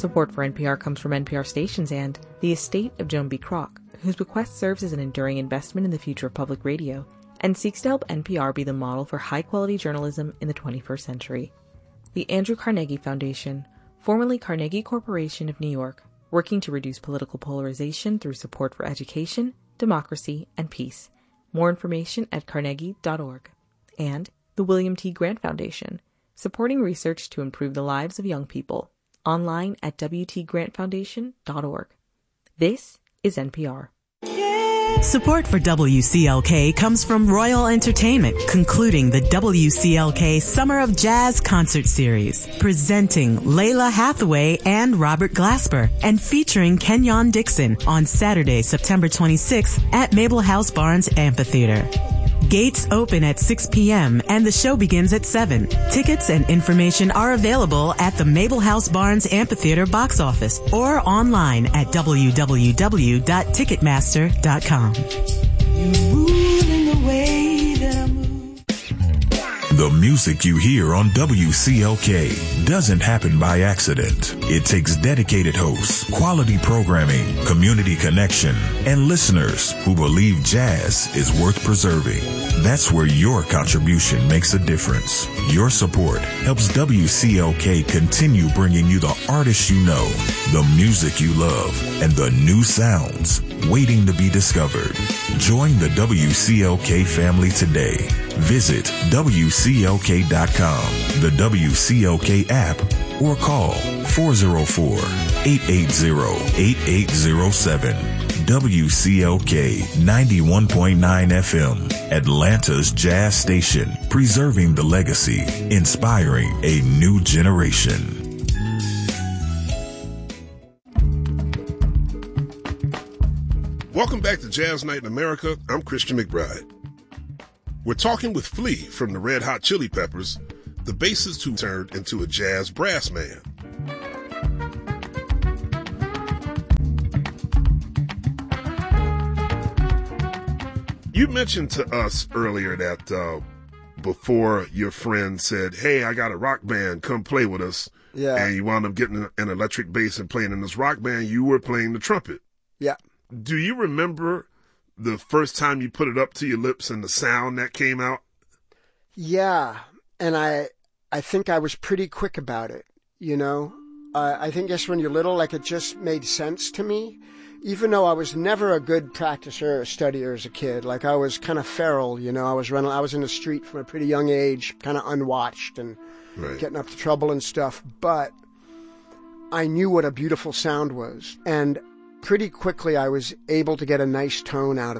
Support for NPR comes from NPR stations and the estate of Joan B. Kroc, whose bequest serves as an enduring investment in the future of public radio and seeks to help NPR be the model for high-quality journalism in the 21st century. The Andrew Carnegie Foundation, formerly Carnegie Corporation of New York, working to reduce political polarization through support for education, democracy, and peace. More information at carnegie.org. And the William T. Grant Foundation, supporting research to improve the lives of young people. Online at wtgrantfoundation.org. This is NPR. Support for WCLK comes from Royal Entertainment, concluding the WCLK Summer of Jazz Concert Series, presenting Layla Hathaway and Robert Glasper, and featuring Kenyon Dixon on Saturday, September 26th at Mabel House Barnes Amphitheater. Gates open at 6 p.m. and the show begins at 7. Tickets and information are available at the Mabel House Barnes Amphitheater box office or online at www.ticketmaster.com. You're moving the way that I move. The music you hear on WCLK doesn't happen by accident. It takes dedicated hosts, quality programming, community connection, and listeners who believe jazz is worth preserving. That's where your contribution makes a difference. Your support helps WCLK continue bringing you the artists you know, the music you love, and the new sounds waiting to be discovered. Join the WCLK family today. Visit WCLK.com, the WCLK app, or call 404-880-8807. WCLK 91.9 FM, Atlanta's jazz station, preserving the legacy, inspiring a new generation. Welcome back to Jazz Night in America. I'm Christian McBride. We're talking with Flea from the Red Hot Chili Peppers, the bassist who turned into a jazz brass man. You mentioned to us earlier that before your friend said, hey, I got a rock band, come play with us. Yeah. And you wound up getting an electric bass and playing in this rock band, you were playing the trumpet. Yeah. Do you remember the first time you put it up to your lips and the sound that came out? Yeah. And I think I was pretty quick about it, you know. I think just when you're little, like it just made sense to me. Even though I was never a good practicer or studier as a kid, like I was kind of feral, you know, I was in the street from a pretty young age, kind of unwatched and getting up to trouble and stuff. But I knew what a beautiful sound was. And pretty quickly I was able to get a nice tone out of